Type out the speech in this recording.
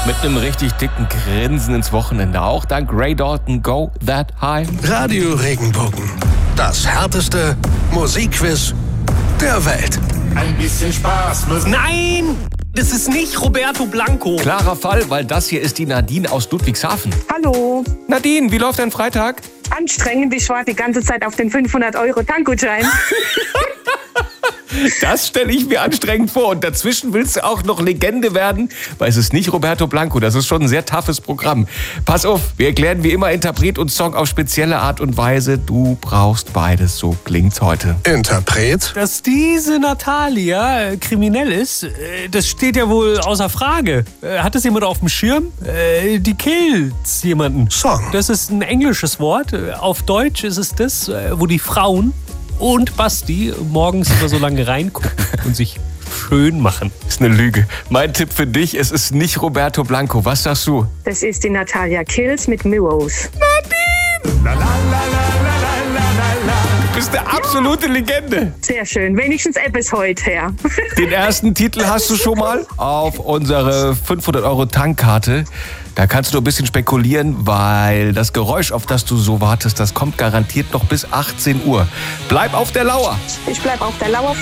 Mit einem richtig dicken Grinsen ins Wochenende. Auch dank Ray Dalton, Go That High. Radio Regenbogen. Das härteste Musikquiz der Welt. Ein bisschen Spaß muss... Nein! Das ist nicht Roberto Blanco. Klarer Fall, weil das hier ist die Nadine aus Ludwigshafen. Hallo. Nadine, wie läuft dein Freitag? Anstrengend, ich warte die ganze Zeit auf den 500-Euro-Tankgutschein. Das stelle ich mir anstrengend vor. Und dazwischen willst du auch noch Legende werden, weil es ist nicht Roberto Blanco. Das ist schon ein sehr toughes Programm. Pass auf, wir erklären wie immer Interpret und Song auf spezielle Art und Weise. Du brauchst beides, so klingt's heute. Interpret, Dass diese Natalia kriminell ist, das steht ja wohl außer Frage. Hat das jemand auf dem Schirm? Die killt jemanden. Song. Das ist ein englisches Wort. Auf Deutsch ist es das, wo die Frauen und Basti morgens immer so lange reingucken und sich schön machen. Ist eine Lüge. Mein Tipp für dich, es ist nicht Roberto Blanco. Was sagst du? Das ist die Natalia Kills mit Mirrors. Du bist eine absolute Legende. Sehr schön, wenigstens etwas heute her. Den ersten Titel hast du schon mal auf unsere 500-Euro-Tankkarte. Da kannst du ein bisschen spekulieren, weil das Geräusch, auf das du so wartest, das kommt garantiert noch bis 18 Uhr. Bleib auf der Lauer. Ich bleib auf der Lauer.